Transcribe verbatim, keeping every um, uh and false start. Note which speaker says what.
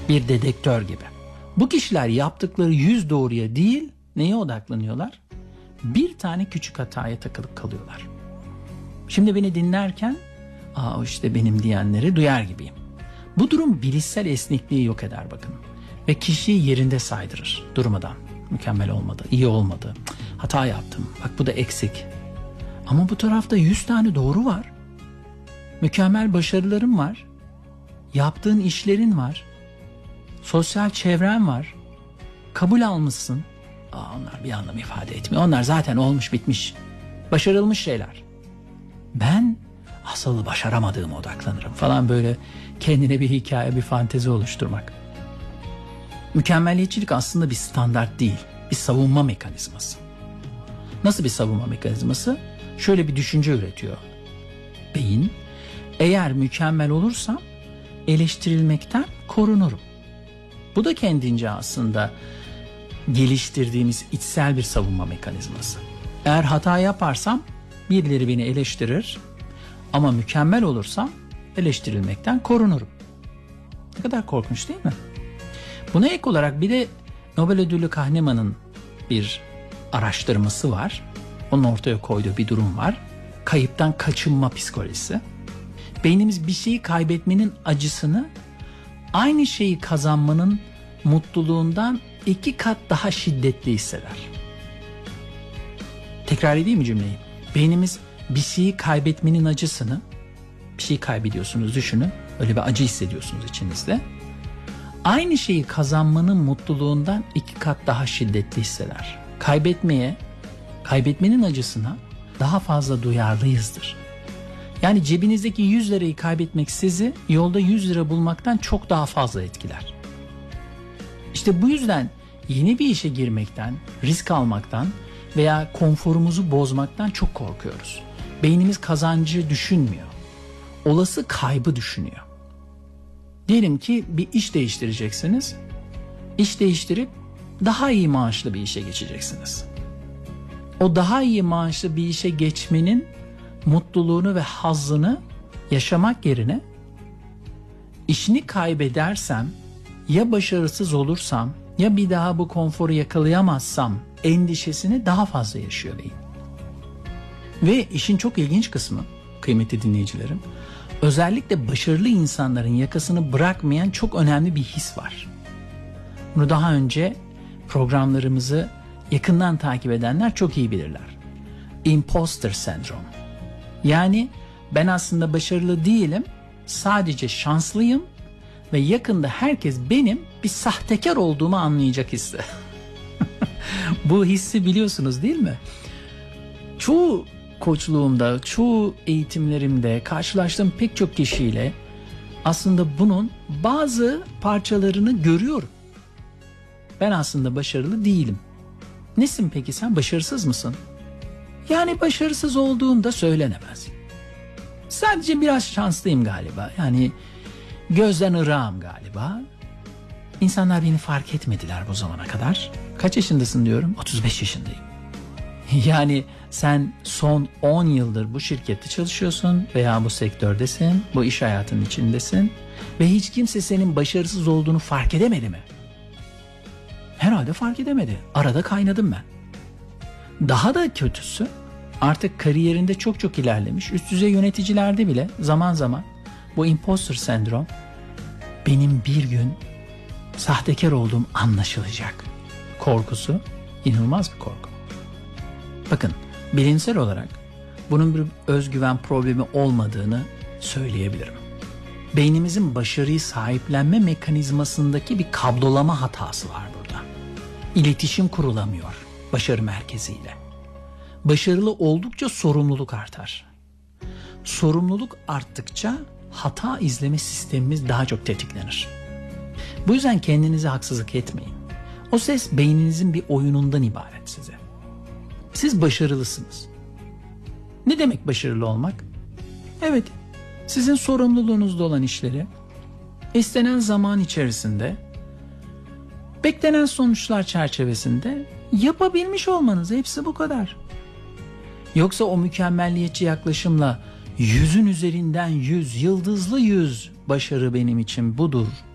Speaker 1: Bir dedektör gibi. Bu kişiler yaptıkları yüz doğruya değil, neye odaklanıyorlar? Bir tane küçük hataya takılıp kalıyorlar. Şimdi beni dinlerken, aa işte benim diyenleri duyar gibiyim. Bu durum bilişsel esnekliği yok eder bakın. Ve kişiyi yerinde saydırır durmadan. Mükemmel olmadı, iyi olmadı, hata yaptım, bak bu da eksik. Ama bu tarafta yüz tane doğru var. Mükemmel başarılarım var. Yaptığın işlerin var. Sosyal çevren var. Kabul almışsın. Aa, onlar bir anlam ifade etmiyor. Onlar zaten olmuş bitmiş. Başarılmış şeyler. Ben asıl başaramadığıma odaklanırım falan, böyle kendine bir hikaye, bir fantezi oluşturmak. Mükemmeliyetçilik aslında bir standart değil. Bir savunma mekanizması. Nasıl bir savunma mekanizması? Şöyle bir düşünce üretiyor beyin. Eğer mükemmel olursam eleştirilmekten korunurum. Bu da kendince aslında geliştirdiğimiz içsel bir savunma mekanizması. Eğer hata yaparsam birileri beni eleştirir ama mükemmel olursam eleştirilmekten korunurum. Ne kadar korkunç değil mi? Buna ek olarak bir de Nobel ödüllü Kahneman'ın bir araştırması var. Onun ortaya koyduğu bir durum var. Kayıptan kaçınma psikolojisi. Beynimiz bir şeyi kaybetmenin acısını aynı şeyi kazanmanın mutluluğundan iki kat daha şiddetli hisseder. Tekrar edeyim mi cümleyi? Beynimiz bir şeyi kaybetmenin acısını, bir şeyi kaybediyorsunuz düşünün, öyle bir acı hissediyorsunuz içinizde. Aynı şeyi kazanmanın mutluluğundan iki kat daha şiddetli hisseder. Kaybetmeye, kaybetmenin acısına daha fazla duyarlıyızdır. Yani cebinizdeki yüz lirayı kaybetmek sizi yolda yüz lira bulmaktan çok daha fazla etkiler. İşte bu yüzden yeni bir işe girmekten, risk almaktan veya konforumuzu bozmaktan çok korkuyoruz. Beynimiz kazancı düşünmüyor. Olası kaybı düşünüyor. Diyelim ki bir iş değiştireceksiniz. İş değiştirip daha iyi maaşlı bir işe geçeceksiniz. O daha iyi maaşlı bir işe geçmenin mutluluğunu ve hazzını yaşamak yerine işini kaybedersem, ya başarısız olursam, ya bir daha bu konforu yakalayamazsam endişesini daha fazla yaşıyor beyin. Ve işin çok ilginç kısmı, kıymetli dinleyicilerim, özellikle başarılı insanların yakasını bırakmayan çok önemli bir his var. Bunu daha önce programlarımızı yakından takip edenler çok iyi bilirler. Imposter sendrom. Yani ben aslında başarılı değilim, sadece şanslıyım ve yakında herkes benim bir sahtekar olduğumu anlayacak hissi. Bu hissi biliyorsunuz değil mi? Çoğu koçluğumda, çoğu eğitimlerimde karşılaştığım pek çok kişiyle aslında bunun bazı parçalarını görüyorum. Ben aslında başarılı değilim. Nesin peki sen? Başarısız mısın? Yani başarısız olduğum da söylenemez. Sadece biraz şanslıyım galiba. Yani gözden ırağım galiba. İnsanlar beni fark etmediler bu zamana kadar. Kaç yaşındasın diyorum? otuz beş yaşındayım. Yani sen son on yıldır bu şirkette çalışıyorsun veya bu sektördesin, bu iş hayatının içindesin ve hiç kimse senin başarısız olduğunu fark edemedi mi? Herhalde fark edemedi. Arada kaynadım ben. Daha da kötüsü, artık kariyerinde çok çok ilerlemiş, üst düzey yöneticilerde bile zaman zaman bu imposter sendrom, benim bir gün sahtekar olduğum anlaşılacak korkusu, inanılmaz bir korku. Bakın, bilimsel olarak bunun bir özgüven problemi olmadığını söyleyebilirim. Beynimizin başarıyı sahiplenme mekanizmasındaki bir kablolama hatası var burada. İletişim kurulamıyor başarı merkeziyle. Başarılı oldukça sorumluluk artar. Sorumluluk arttıkça hata izleme sistemimiz daha çok tetiklenir. Bu yüzden kendinize haksızlık etmeyin. O ses beyninizin bir oyunundan ibaret size. Siz başarılısınız. Ne demek başarılı olmak? Evet, sizin sorumluluğunuzda olan işleri istenen zaman içerisinde, beklenen sonuçlar çerçevesinde yapabilmiş olmanız, hepsi bu kadar. Yoksa o mükemmelliyetçi yaklaşımla yüzün üzerinden yüz, yıldızlı yüz başarı benim için budur